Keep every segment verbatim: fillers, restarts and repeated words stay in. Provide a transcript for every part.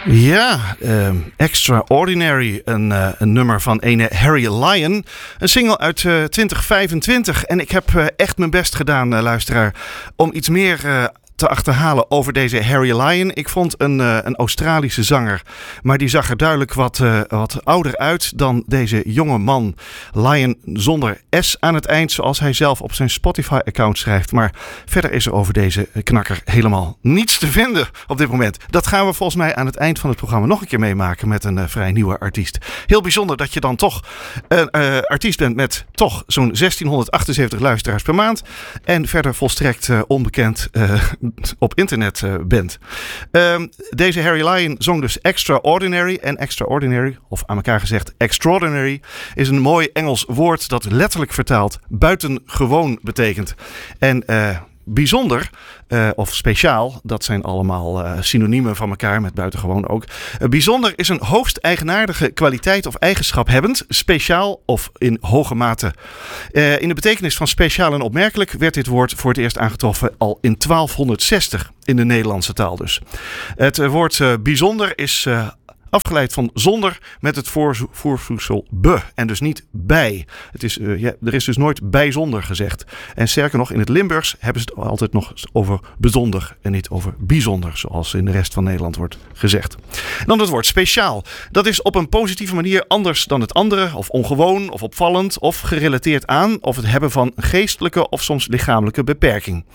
Ja, uh, Extraordinary, een, uh, een nummer van ene Harry Lyon. Een single uit uh, twintig vijfentwintig. En ik heb uh, echt mijn best gedaan, uh, luisteraar, om iets meer Uh, te achterhalen over deze Harry Lyon. Ik vond een, uh, een Australische zanger, maar die zag er duidelijk wat, uh, wat ouder uit dan deze jonge man. Lyon zonder S aan het eind, zoals hij zelf op zijn Spotify-account schrijft. Maar verder is er over deze knakker helemaal niets te vinden op dit moment. Dat gaan we volgens mij aan het eind van het programma nog een keer meemaken met een uh, vrij nieuwe artiest. Heel bijzonder dat je dan toch een uh, artiest bent met toch zo'n zestienhonderdachtenzeventig luisteraars per maand en verder volstrekt uh, onbekend uh, op internet uh, bent. Uh, deze Harry Lyon zong dus Extraordinary. En Extraordinary, of aan elkaar gezegd Extraordinary, is een mooi Engels woord dat letterlijk vertaald buitengewoon betekent. En uh, bijzonder uh, of speciaal, dat zijn allemaal uh, synoniemen van elkaar met buitengewoon ook. Uh, bijzonder is een hoogst eigenaardige kwaliteit of eigenschap hebbend, speciaal of in hoge mate. Uh, in de betekenis van speciaal en opmerkelijk werd dit woord voor het eerst aangetroffen al in twaalfhonderdzestig in de Nederlandse taal dus. Het uh, woord uh, bijzonder is Uh, afgeleid van zonder met het voorzo- voorvoegsel be en dus niet bij. Het is, uh, ja, er is dus nooit bijzonder gezegd. En sterker nog, in het Limburgs hebben ze het altijd nog over bijzonder en niet over bijzonder, zoals in de rest van Nederland wordt gezegd. En dan het woord speciaal. Dat is op een positieve manier anders dan het andere, of ongewoon, of opvallend, of gerelateerd aan, of het hebben van geestelijke of soms lichamelijke beperking.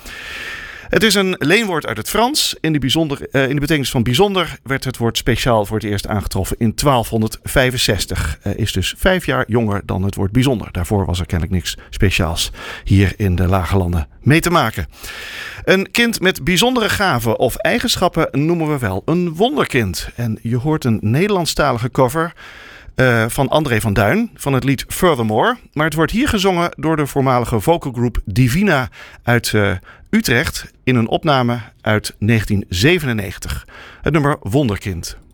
Het is een leenwoord uit het Frans. In de, bijzonder, uh, in de betekenis van bijzonder werd het woord speciaal voor het eerst aangetroffen in twaalfhonderdvijfenzestig. Uh, is dus vijf jaar jonger dan het woord bijzonder. Daarvoor was er kennelijk niks speciaals hier in de Lage Landen mee te maken. Een kind met bijzondere gaven of eigenschappen noemen we wel een wonderkind. En je hoort een Nederlandstalige cover Uh, van André van Duin van het lied Furthermore. Maar het wordt hier gezongen door de voormalige vocalgroep Divina uit uh, Utrecht in een opname uit negentien zevenennegentig. Het nummer Wonderkind.